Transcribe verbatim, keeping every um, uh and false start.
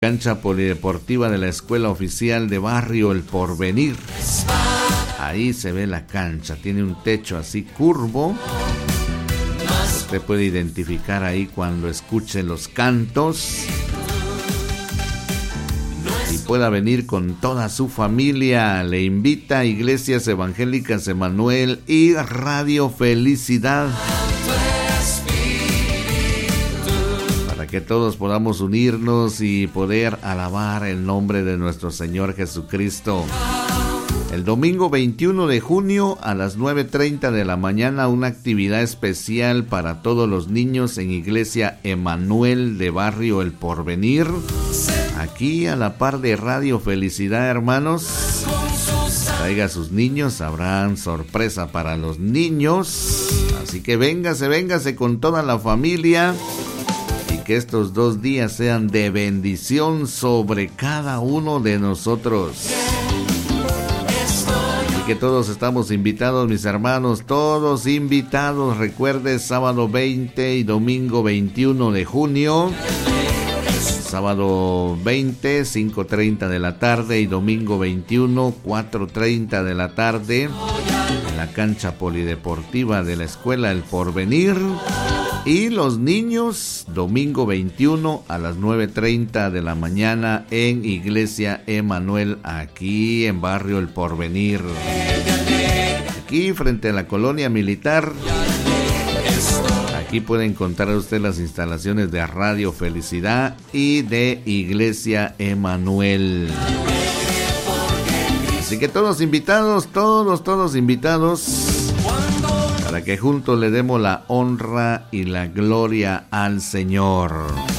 Cancha polideportiva de la Escuela Oficial de Barrio El Porvenir. Ahí se ve la cancha, tiene un techo así curvo. Usted puede identificar ahí cuando escuche los cantos. Y pueda venir con toda su familia. Le invita a Iglesias Evangélicas Emanuel y Radio Felicidad. Que todos podamos unirnos y poder alabar el nombre de nuestro Señor Jesucristo. El domingo veintiuno de junio a las nueve treinta de la mañana, una actividad especial para todos los niños en Iglesia Emanuel de Barrio El Porvenir. Aquí a la par de Radio Felicidad, hermanos. Traiga a sus niños, habrán sorpresa para los niños. Así que véngase, véngase con toda la familia. Que estos dos días sean de bendición sobre cada uno de nosotros. Y que todos estamos invitados, mis hermanos, todos invitados. Recuerde, sábado veinte y domingo veintiuno de junio. Sábado veinte, cinco treinta de la tarde y domingo veintiuno, cuatro treinta de la tarde. En la cancha polideportiva de la Escuela El Porvenir. Y los niños, domingo veintiuno a las nueve treinta de la mañana en Iglesia Emanuel, aquí en Barrio El Porvenir. Aquí frente a la colonia militar. Aquí puede encontrar usted las instalaciones de Radio Felicidad y de Iglesia Emanuel. Así que todos invitados, todos, todos invitados. Para que juntos le demos la honra y la gloria al Señor.